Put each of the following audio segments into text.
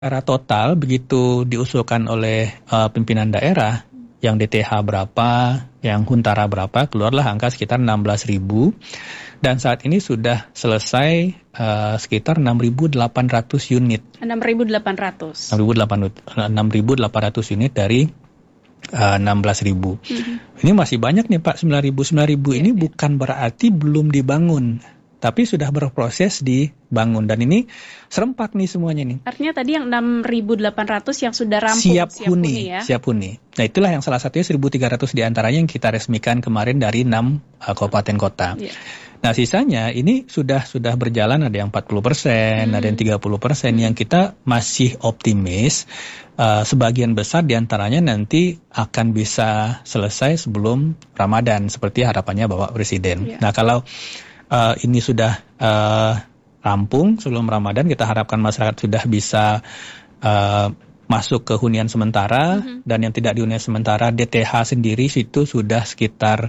Secara total begitu diusulkan oleh pimpinan daerah, yang DTH berapa, yang Huntara berapa, keluarlah angka sekitar 16.000. Dan saat ini sudah selesai sekitar 6.800 unit. 6.800. 6.800 unit dari 16.000. Ini masih banyak nih Pak, 9.000 ini bukan berarti belum dibangun, tapi sudah berproses dibangun. Dan ini serempak nih semuanya nih. Artinya tadi yang 6.800 yang sudah rampung, Siap huni ya? Siap huni. Nah itulah yang salah satunya 1.300 diantaranya yang kita resmikan kemarin dari 6 kabupaten kota. Nah sisanya ini sudah berjalan, ada yang 40%, ada yang 30%, yang kita masih optimis sebagian besar diantaranya nanti akan bisa selesai sebelum Ramadan seperti harapannya Bapak Presiden. Nah kalau ini sudah rampung sebelum Ramadan, kita harapkan masyarakat sudah bisa masuk ke hunian sementara, dan yang tidak di hunian sementara DTH sendiri situ sudah sekitar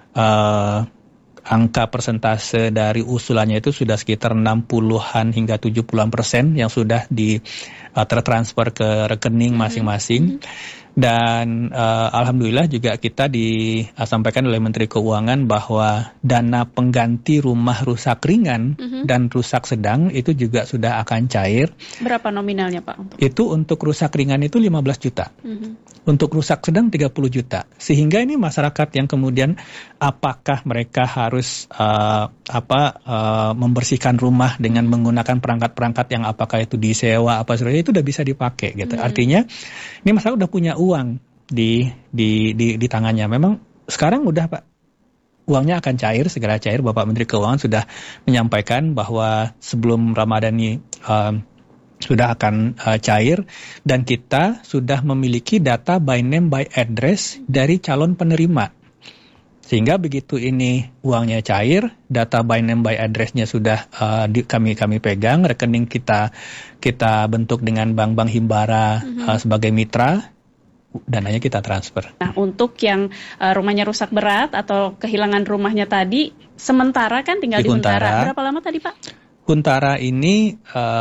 angka persentase dari usulannya itu sudah sekitar 60-an hingga 70-an% yang sudah tertransfer ke rekening masing-masing. Dan alhamdulillah juga kita disampaikan oleh Menteri Keuangan bahwa dana pengganti rumah rusak ringan dan rusak sedang itu juga sudah akan cair. Berapa nominalnya Pak? Itu untuk rusak ringan itu 15 juta. Untuk rusak sedang 30 juta. Sehingga ini masyarakat yang kemudian apakah mereka harus membersihkan rumah dengan menggunakan perangkat-perangkat yang apakah itu disewa apa sebagainya, itu udah bisa dipakai gitu. Artinya ini masyarakat udah punya uang di tangannya. Memang sekarang udah Pak, uangnya akan cair, segera cair. Bapak Menteri Keuangan sudah menyampaikan bahwa sebelum Ramadan ini sudah akan cair, dan kita sudah memiliki data by name by address dari calon penerima. Sehingga begitu ini uangnya cair, data by name by address-nya sudah kami pegang, rekening kita bentuk dengan bank-bank Himbara sebagai mitra, dananya kita transfer. Nah, untuk yang rumahnya rusak berat atau kehilangan rumahnya tadi, sementara kan tinggal di Huntara. Berapa lama tadi Pak? Huntara ini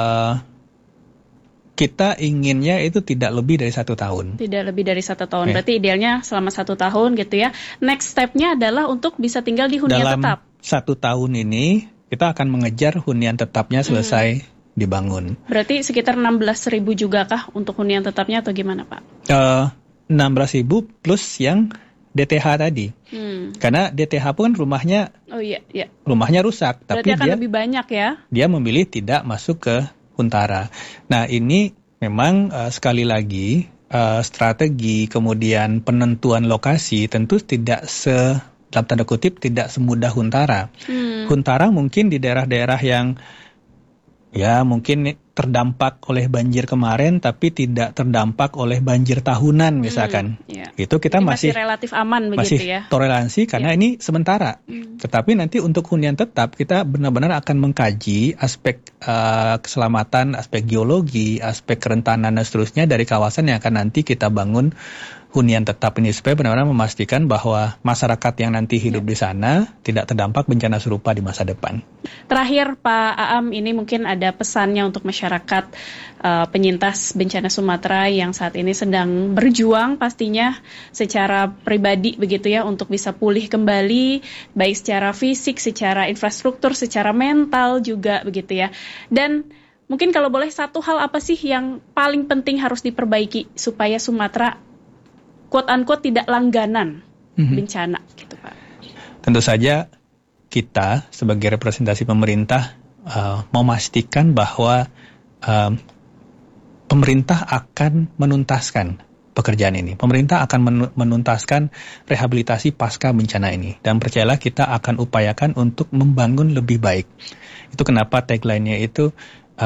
kita inginnya itu tidak lebih dari 1 tahun. Tidak lebih dari 1 tahun. Berarti idealnya selama 1 tahun gitu ya. Next step-nya adalah untuk bisa tinggal di hunian tetap. Dalam 1 tahun ini kita akan mengejar hunian tetapnya selesai dibangun. Berarti sekitar 16.000 juga kah untuk hunian tetapnya atau gimana Pak? 16.000 plus yang DTH tadi. Karena DTH pun rumahnya rumahnya rusak. Berarti tapi akan lebih banyak ya? Dia memilih tidak masuk ke Huntara. Nah ini memang sekali lagi strategi kemudian penentuan lokasi tentu tidak dalam tanda kutip tidak semudah Huntara. Huntara mungkin di daerah-daerah yang mungkin terdampak oleh banjir kemarin tapi tidak terdampak oleh banjir tahunan misalkan. Itu kita masih relatif aman begitu ya. Masih toleransi karena ini sementara. Tetapi nanti untuk hunian tetap kita benar-benar akan mengkaji aspek keselamatan, aspek geologi, aspek kerentanan dan seterusnya dari kawasan yang akan nanti kita bangun hunian tetap ini supaya benar-benar memastikan bahwa masyarakat yang nanti hidup di sana tidak terdampak bencana serupa di masa depan. Terakhir Pak Aam, ini mungkin ada pesannya untuk masyarakat penyintas bencana Sumatera yang saat ini sedang berjuang pastinya secara pribadi begitu ya untuk bisa pulih kembali baik secara fisik, secara infrastruktur, secara mental juga begitu ya. Dan mungkin kalau boleh satu hal apa sih yang paling penting harus diperbaiki supaya Sumatera quote-unquote tidak langganan bencana gitu Pak? Tentu saja kita sebagai representasi pemerintah memastikan bahwa pemerintah akan menuntaskan pekerjaan ini. Pemerintah akan menuntaskan rehabilitasi pasca bencana ini. Dan percayalah kita akan upayakan untuk membangun lebih baik. Itu kenapa tagline-nya itu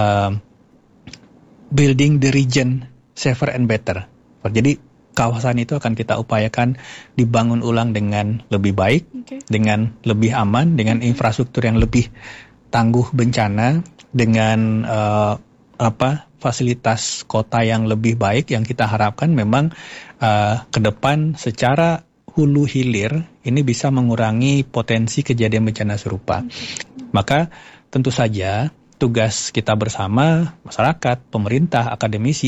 Building the Region Safer and Better. Jadi kawasan itu akan kita upayakan dibangun ulang dengan lebih baik, dengan lebih aman, dengan infrastruktur yang lebih tangguh bencana, dengan fasilitas kota yang lebih baik yang kita harapkan memang ke depan secara hulu hilir ini bisa mengurangi potensi kejadian bencana serupa. Maka tentu saja tugas kita bersama, masyarakat, pemerintah, akademisi,